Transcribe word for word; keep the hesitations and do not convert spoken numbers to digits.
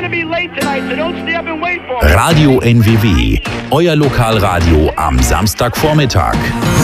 Radio N W W, euer Lokalradio am Samstagvormittag.